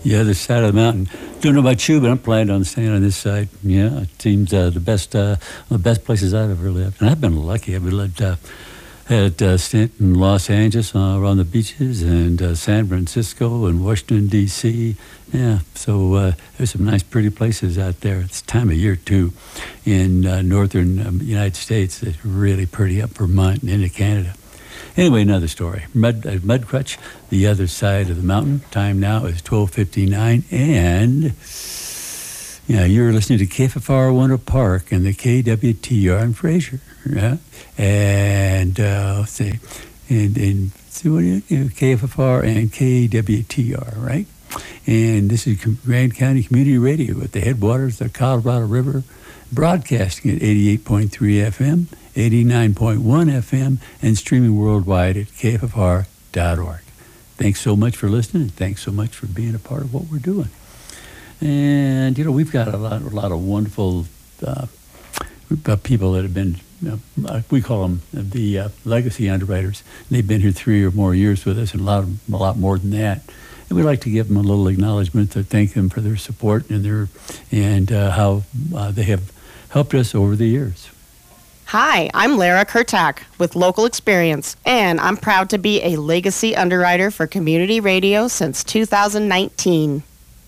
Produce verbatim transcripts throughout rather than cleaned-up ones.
the other side of the mountain. Don't know about you, but I'm planning on staying on this side. Yeah, it seems uh, the best uh, the best places I've ever lived. And I've been lucky. I've lived uh, at uh, stint in Los Angeles uh, around the beaches, and uh, San Francisco and Washington, D C Yeah, so uh, there's some nice, pretty places out there. It's time of year, too, in uh, northern um, United States. It's really pretty up Vermont and into Canada. Anyway, another story. Mud, uh, Mudcrutch, the other side of the mountain. Time now is twelve fifty-nine, and yeah, you're listening to K F F R Winter Park and the K W T R in Fraser. Yeah, and uh, let's see, and, and see what you know, K F F R and K W T R, right? And this is Grand County Community Radio at the headwaters of the Colorado River, broadcasting at eighty-eight point three F M, eighty-nine point one F M, and streaming worldwide at K F F R dot org. Thanks so much for listening, and thanks so much for being a part of what we're doing. And, you know, we've got a lot, a lot of wonderful uh, people that have been, uh, we call them the uh, legacy underwriters. They've been here three or more years with us, and a lot, of, a lot more than that. And we'd like to give them a little acknowledgement to thank them for their support and their and uh, how uh, they have helped us over the years. Hi, I'm Lara Kurtak with Local Experience, and I'm proud to be a legacy underwriter for community radio since two thousand nineteen.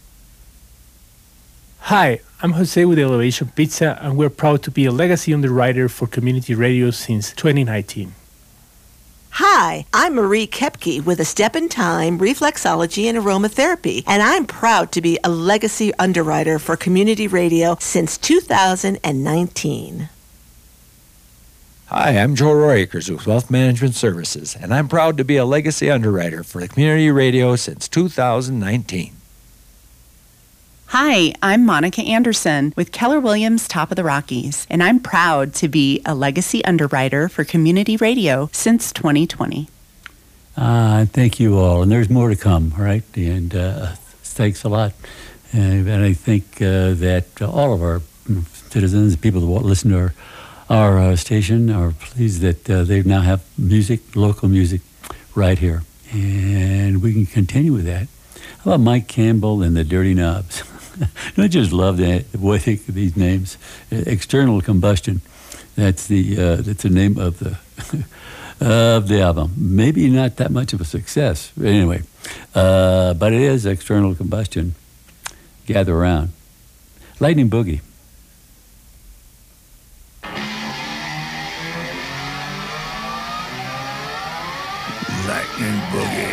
Hi, I'm Jose with Elevation Pizza, and we're proud to be a legacy underwriter for community radio since twenty nineteen. Hi, I'm Marie Kepke with A Step in Time, Reflexology and Aromatherapy, and I'm proud to be a legacy underwriter for community radio since two thousand nineteen. Hi, I'm Joe Royakers with Wealth Management Services, and I'm proud to be a legacy underwriter for the community radio since two thousand nineteen. Hi, I'm Monica Anderson with Keller Williams Top of the Rockies, and I'm proud to be a legacy underwriter for community radio since twenty twenty. Uh, thank you all, and there's more to come, right? And uh, thanks a lot. And, and I think uh, that all of our citizens, people that listen to our, our uh, station, are pleased that uh, they now have music, local music, right here. And we can continue with that. How about Mike Campbell and the Dirty Knobs? I just love the way they think of these names. External Combustion. That's the uh, that's the name of the of the album. Maybe not that much of a success, but anyway. Uh, but it is External Combustion. Gather around. Lightning Boogie. Lightning Boogie.